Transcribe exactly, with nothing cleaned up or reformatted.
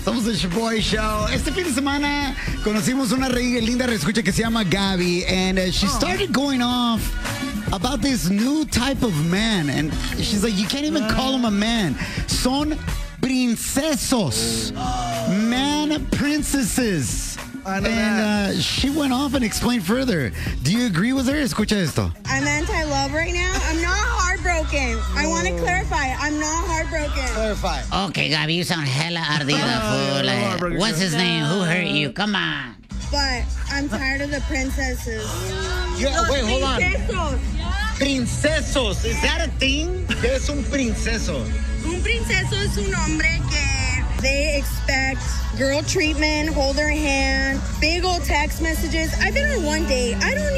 Somos el Shaboy Show. Este fin de semana conocimos una re linda reescucha que se llama Gaby, and uh, she started going off about this new type of man, and she's like, you can't even call him a man. Son princesos, man princesses. And uh, she went off and explained further. Do you agree with her? Escucha esto. I'm anti-love right now. I'm not heartbroken. I want to clarify. I'm not heartbroken. Clarify. Okay, Gaby, you sound hella ardida, fool. Like, what's his name? Who hurt you? Come on. But I'm tired of the princesses. Yeah, wait, hold on. Princesos. Princesos. Is that a thing? ¿Qué es un princeso? Un princeso es un hombre que they expect girl treatment, hold her hand, big old text messages. I've been on one date. I don't